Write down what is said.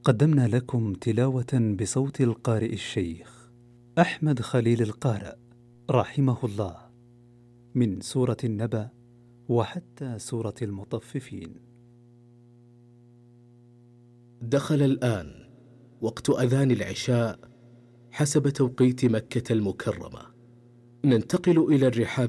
قدمنا لكم تلاوة بصوت القارئ الشيخ أحمد خليل القارئ رحمه الله من سورة النبأ وحتى سورة المطففين. دخل الآن وقت أذان العشاء حسب توقيت مكة المكرمة. ننتقل إلى الرحاب